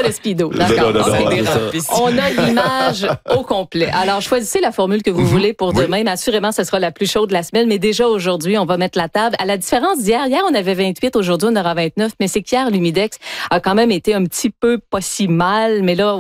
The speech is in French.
le speedo. D'accord. On a l'image au complet. Alors, choisissez la formule que vous voulez pour demain. Mais assurément, ce sera la plus chaude de la semaine. Mais déjà aujourd'hui, on va mettre la table. À la différence d'hier, hier, on avait 28, aujourd'hui, on aura 29. Mais c'est qu'hier, l'humidex a quand même été un petit peu pas si mal. Mais là,